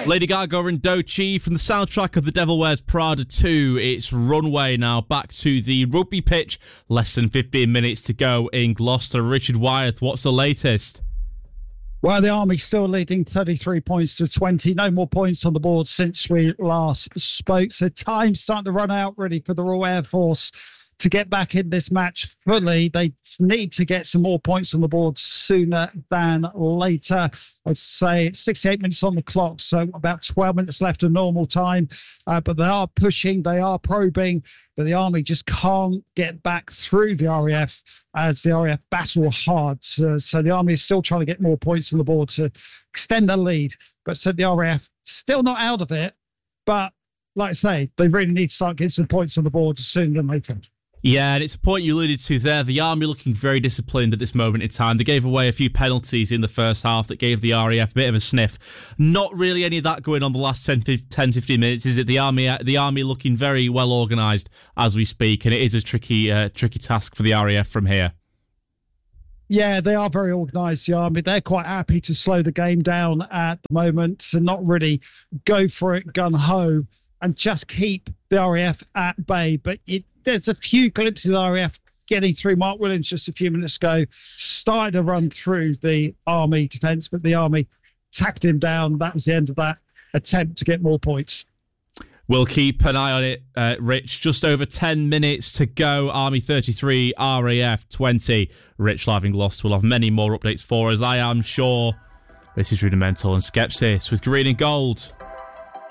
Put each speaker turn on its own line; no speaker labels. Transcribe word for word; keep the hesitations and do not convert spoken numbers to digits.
Lady Gaga and Doechii from the soundtrack of The Devil Wears Prada two. It's Runway now, back to the rugby pitch. Less than fifteen minutes to go in Gloucester. Richard Wyeth, what's the latest?
Well, the Army still leading thirty-three points to twenty. No more points on the board since we last spoke. So time's starting to run out really for the Royal Air Force to get back in this match fully. They need to get some more points on the board sooner than later. I'd say sixty-eight minutes on the clock, so about twelve minutes left of normal time. Uh, but they are pushing, they are probing, but the Army just can't get back through the R A F as the R A F battle hard. So, so the Army is still trying to get more points on the board to extend their lead. But so the R A F still not out of it. But like I say, they really need to start getting some points on the board sooner than later.
Yeah, and it's a point you alluded to there. The Army looking very disciplined at this moment in time. They gave away a few penalties in the first half that gave the R A F a bit of a sniff. Not really any of that going on the last ten, fifteen minutes, is it? The Army the Army looking very well organised as we speak, and it is a tricky, uh, tricky task for the R A F from here.
Yeah, they are very organised, the Army. They're quite happy to slow the game down at the moment and not really go for it gun-ho and just keep the R A F at bay. But it There's a few glimpses of the R A F getting through. Mark Williams just a few minutes ago started to run through the Army defence, but the Army tacked him down. That was the end of that attempt to get more points.
We'll keep an eye on it, uh, Rich. Just over ten minutes to go. Army thirty-three, R A F twenty. Rich live in Gloucester will have many more updates for us, I am sure. This is Rudimental and Skepsis with Green and Gold.